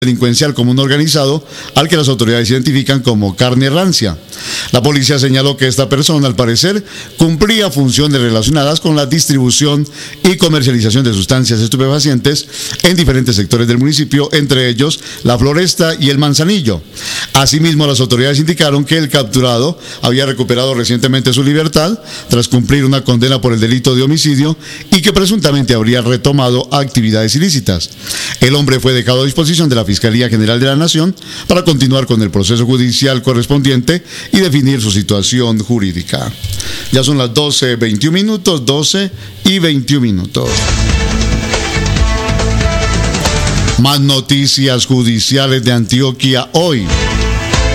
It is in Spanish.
delincuencial común organizado al que las autoridades identifican como carne rancia. La policía señaló que esta persona, al parecer, cumplía funciones relacionadas con la distribución y comercialización de sustancias estupefacientes en diferentes sectores del municipio, entre ellos La Floresta y El Manzanillo. Asimismo, las autoridades indicaron que el capturado había recuperado recientemente su libertad tras cumplir una condena por el delito de homicidio y que presuntamente habría retomado actividades ilícitas. El hombre fue dejado a disposición de la Fiscalía General de la Nación para continuar con el proceso judicial correspondiente y definir su situación jurídica. Ya son las 12:21 minutos, 12:21 minutos. Más noticias judiciales de Antioquia hoy.